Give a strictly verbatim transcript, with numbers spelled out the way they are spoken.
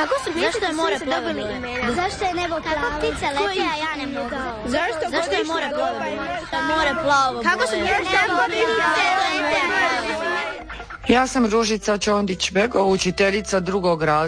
Kako su zašto je more plavo boje? Zašto je nebo plavo? Kako ptice lete, a ja ne mogu? Zašto, zašto je more plavo boje? More plavo boje. Kako su ptice lete, a ja ne mogu? Ja sam Ružica Čondić-Bego, učiteljica drugog razreda.